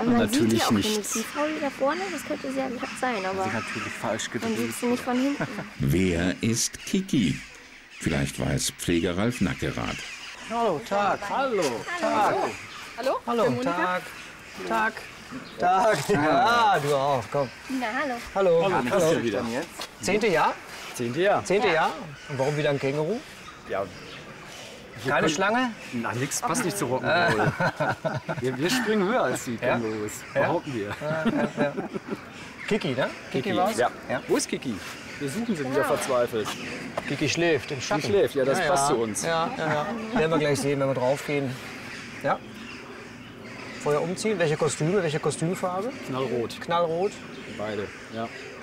man sieht natürlich auch nichts. Die Frau, die da vorne, das könnte sehr sein, aber Sie natürlich falsch man gedreht. sieht sie nicht von hinten. Wer ist Kiki? Vielleicht weiß Pfleger Ralf Nackerath. Hallo, Tag. Hallo, Tag. Hallo? Hallo, Tag. Tag. Tag. Ja, du auch, komm. Na, hallo. Hallo. Wann Hallo. bist du wieder jetzt? 10. Jahr? 10. Jahr. 10. Jahr? Und warum wieder ein Känguru? Ja. Keine Schlange? Na, nix passt nicht zu Rock'n'Roll. Wir springen höher als die Kängurus, behaupten wir. Ja. Kiki, ne? Kiki war's? Ja. Wo ist Kiki? Wir suchen sie wieder verzweifelt. Kiki schläft im Schatten. Sie schläft, ja, das passt zu uns. Ja. Werden wir gleich sehen, wenn wir draufgehen. Ja. Vorher umziehen. Welche Kostüme, welche Kostümfarbe? Knallrot. Knallrot. Beide, ja.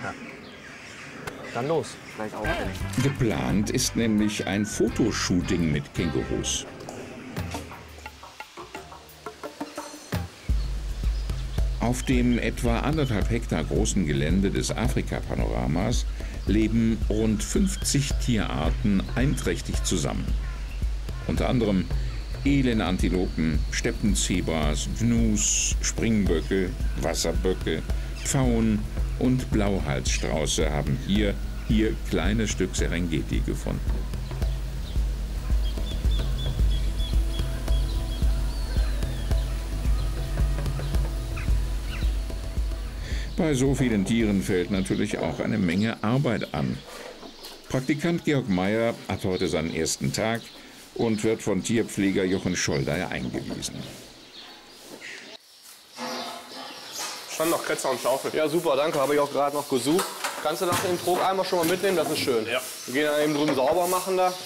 Dann los. Gleich aufhängen. Geplant ist nämlich ein Fotoshooting mit Kängurus. Auf dem etwa 1,5 Hektar großen Gelände des Afrika-Panoramas leben rund 50 Tierarten einträchtig zusammen. Unter anderem Elenantilopen, Steppenzebras, Gnus, Springböcke, Wasserböcke, Pfauen und Blauhalsstrauße haben hier ihr kleines Stück Serengeti gefunden. Bei so vielen Tieren fällt natürlich auch eine Menge Arbeit an. Praktikant Georg Meyer hat heute seinen ersten Tag und wird von Tierpfleger Jochen Scholdey eingewiesen. Schon noch Kretzer und Schaufel. Ja, super, danke. Habe ich auch gerade noch gesucht. Kannst du nach dem Trog einmal schon mal mitnehmen? Das ist schön. Ja. Wir gehen dann eben drüben sauber machen da.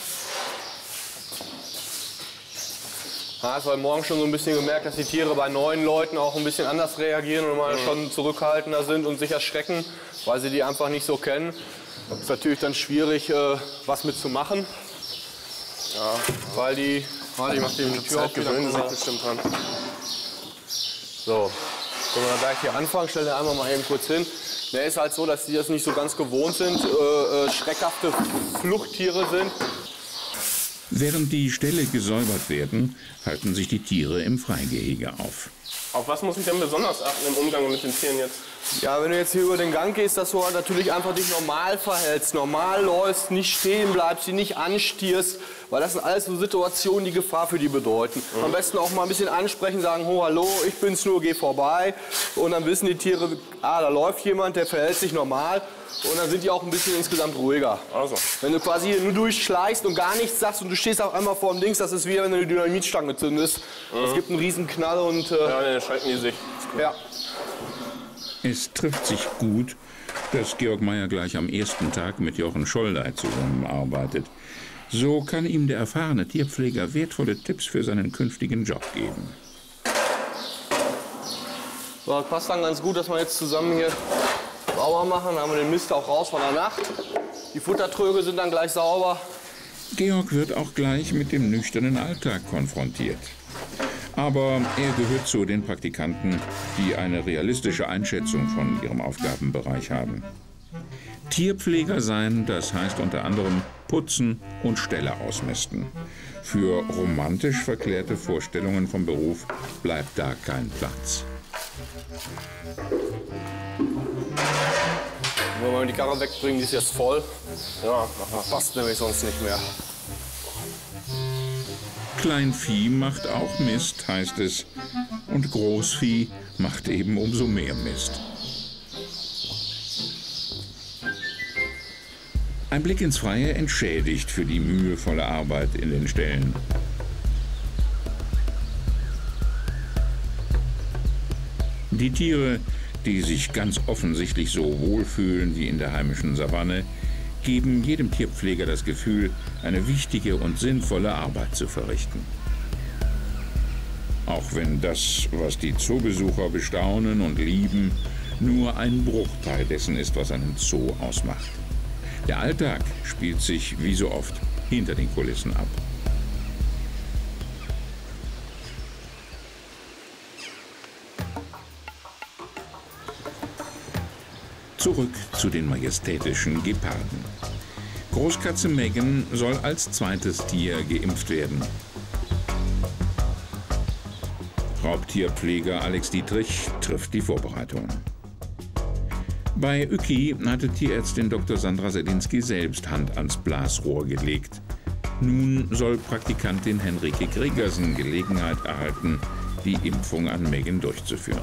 Hast heute Morgen schon so ein bisschen gemerkt, dass die Tiere bei neuen Leuten auch ein bisschen anders reagieren und mal schon zurückhaltender sind und sich erschrecken, weil sie die einfach nicht so kennen. Ist natürlich dann schwierig, was mitzumachen. Ja, weil die... Warte, ich mach die Tür auf, gewöhnen sich bestimmt dran. So, können wir gleich hier anfangen. Stell dir einmal mal eben kurz hin. Der ist halt so, dass die das nicht so ganz gewohnt sind, schreckhafte Fluchttiere sind. Während die Ställe gesäubert werden, halten sich die Tiere im Freigehege auf. Auf was muss ich denn besonders achten im Umgang mit den Tieren jetzt? Ja, wenn du jetzt hier über den Gang gehst, dass du halt natürlich einfach dich normal verhältst, normal läufst, nicht stehen bleibst, sie nicht anstierst, weil das sind alles so Situationen, die Gefahr für die bedeuten. Am besten auch mal ein bisschen ansprechen, sagen, oh, hallo, ich bin's nur, geh vorbei. Und dann wissen die Tiere, da läuft jemand, der verhält sich normal. Und dann sind die auch ein bisschen insgesamt ruhiger. Also. Wenn du quasi hier nur durchschleichst und gar nichts sagst und du stehst auch einmal vor dem Dings, das ist wie wenn du eine Dynamitstange zündest. Es gibt einen riesen Knall und... Ja, dann schrecken die sich. Ja. Es trifft sich gut, dass Georg Meyer gleich am ersten Tag mit Jochen Scholdey zusammenarbeitet. So kann ihm der erfahrene Tierpfleger wertvolle Tipps für seinen künftigen Job geben. So, das passt dann ganz gut, dass wir jetzt zusammen hier sauber machen. Dann haben wir den Mist auch raus von der Nacht. Die Futtertröge sind dann gleich sauber. Georg wird auch gleich mit dem nüchternen Alltag konfrontiert. Aber er gehört zu den Praktikanten, die eine realistische Einschätzung von ihrem Aufgabenbereich haben. Tierpfleger sein, das heißt unter anderem putzen und Ställe ausmisten. Für romantisch verklärte Vorstellungen vom Beruf bleibt da kein Platz. Wenn wir die Karre wegbringen, die ist jetzt voll. Ja, das passt nämlich sonst nicht mehr. Kleinvieh macht auch Mist, heißt es. Und Großvieh macht eben umso mehr Mist. Ein Blick ins Freie entschädigt für die mühevolle Arbeit in den Ställen. Die Tiere, die sich ganz offensichtlich so wohlfühlen wie in der heimischen Savanne, geben jedem Tierpfleger das Gefühl, eine wichtige und sinnvolle Arbeit zu verrichten. Auch wenn das, was die Zoobesucher bestaunen und lieben, nur ein Bruchteil dessen ist, was einen Zoo ausmacht. Der Alltag spielt sich, wie so oft, hinter den Kulissen ab. Zurück zu den majestätischen Geparden. Großkatze Megan soll als zweites Tier geimpft werden. Raubtierpfleger Alex Dietrich trifft die Vorbereitungen. Bei Ueki hatte Tierärztin Dr. Sandra Selinski selbst Hand ans Blasrohr gelegt. Nun soll Praktikantin Henrike Gregersen Gelegenheit erhalten, die Impfung an Megan durchzuführen.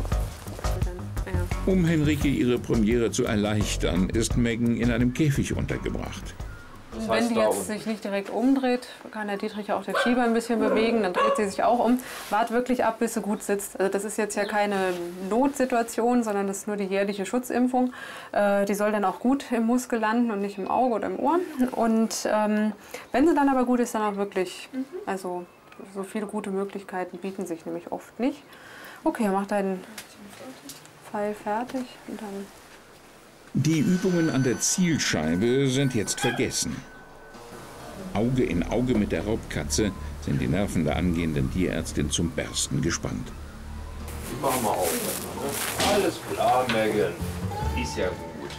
Um Henrike ihre Premiere zu erleichtern, ist Megan in einem Käfig untergebracht. Wenn die jetzt sich nicht direkt umdreht, kann der Dietrich auch den Schieber ein bisschen bewegen, dann dreht sie sich auch um. Wart wirklich ab, bis sie gut sitzt. Also das ist jetzt ja keine Notsituation, sondern das ist nur die jährliche Schutzimpfung. Die soll dann auch gut im Muskel landen und nicht im Auge oder im Ohr. Und wenn sie dann aber gut ist, dann auch wirklich, also so viele gute Möglichkeiten bieten sich nämlich oft nicht. Okay, mach deinen Pfeil fertig und dann... Die Übungen an der Zielscheibe sind jetzt vergessen. Auge in Auge mit der Raubkatze sind die Nerven der angehenden Tierärztin zum Bersten gespannt. Ich mach mal auf. Ne? Alles klar, Megan. Ist ja gut.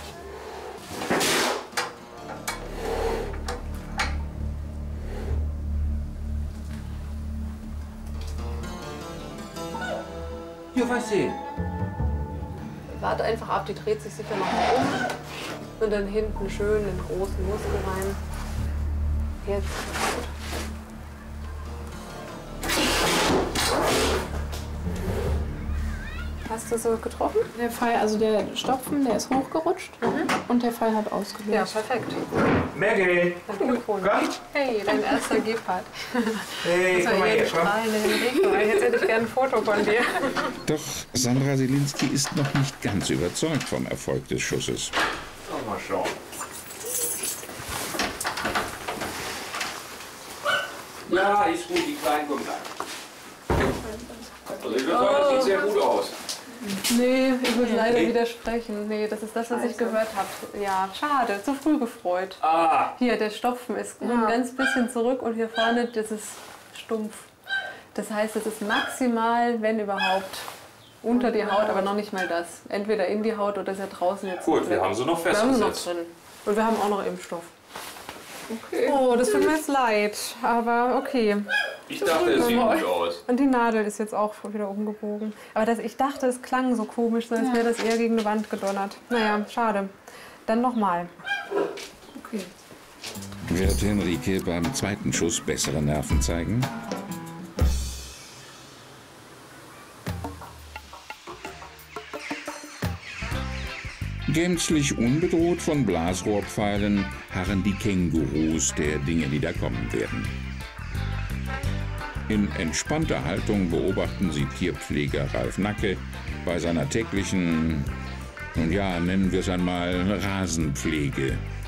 Hier, was sehen? Warte einfach ab, die dreht sich sicher noch mal um. Und dann hinten schön in den großen Muskel rein. Jetzt. Hast du so getroffen? Der Pfeil, also der Stopfen, der ist hochgerutscht und der Pfeil hat ausgelöst. Ja, perfekt. Megan! Komm. Hey, dein erster Gepard. Hey, komm mal her, komm. Jetzt hätte ich gerne ein Foto von dir. Doch Sandra Selinski ist noch nicht ganz überzeugt vom Erfolg des Schusses. Mal schauen. Ja, ist gut, die Kleinen kommen rein. Also ich würde sagen, das sieht sehr gut aus. Nee, ich muss leider widersprechen. Nee, das ist das, was ich gehört habe. Ja, schade, zu früh gefreut. Ah, Hier, der Stopfen ist nur ein ganz bisschen zurück und hier vorne, das ist stumpf. Das heißt, es ist maximal, wenn überhaupt, unter die Haut, aber noch nicht mal das. Entweder in die Haut oder ist ja draußen jetzt. gut, wir haben sie noch Wir haben sie noch festgesetzt. drin. Und wir haben auch noch Impfstoff. Okay. Oh, das tut mir jetzt leid, aber okay. Ich dachte, es sieht gut aus. Und die Nadel ist jetzt auch wieder umgebogen. Aber ich dachte, es klang so komisch, als wäre das eher gegen eine Wand gedonnert. Naja, schade. Dann nochmal. Okay. Wird Henrike beim zweiten Schuss bessere Nerven zeigen? Gänzlich unbedroht von Blasrohrpfeilen harren die Kängurus der Dinge, die da kommen werden. In entspannter Haltung beobachten sie Tierpfleger Ralf Nacke bei seiner täglichen, nun ja, nennen wir es einmal Rasenpflege